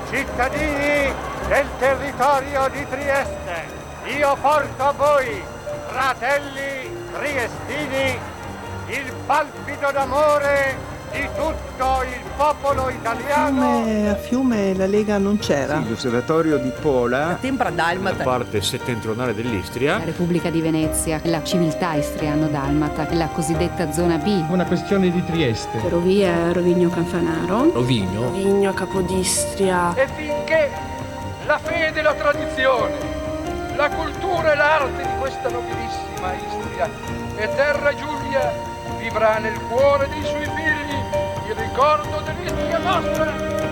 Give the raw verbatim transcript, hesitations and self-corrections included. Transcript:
Cittadini del territorio di Trieste, io porto a voi, fratelli triestini, il palpito d'amore di tutto il popolo italiano. Fiume, a Fiume la Lega non c'era. Sì, l'osservatorio di Pola, La tempra dalmata, la parte settentrionale dell'Istria, la Repubblica di Venezia, la civiltà istriano-dalmata, la cosiddetta zona B. Una questione di Trieste. Ferrovia Rovigno Canfanaro, Rovigno, Rovigno Capodistria. E finché la fede e la tradizione, la cultura e l'arte di questa nobilissima Istria e terra Giulia vivrà nel cuore dei suoi figli il ricordo dell'Istria nostra.